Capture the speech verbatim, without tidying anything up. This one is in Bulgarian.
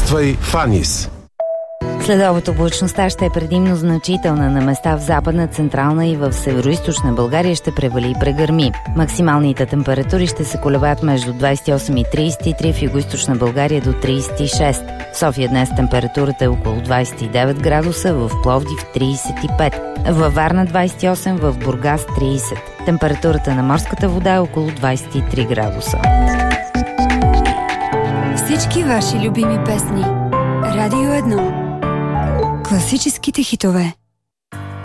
Пътувствай в Анис. Следобед облачността ще е предимно значителна. На места в Западна, Централна и в Североизточна България ще превали и прегърми. Максималните температури ще се колебаят между двадесет и осем и тридесет и три, в Югоизточна България до тридесет и шест. В София днес температурата е около двадесет и девет градуса, в Пловдив тридесет и пет, във Варна двадесет и осем, в Бургас тридесет. Температурата на морската вода е около двадесет и три градуса. Всички ваши любими песни. Радио едно. Класическите хитове.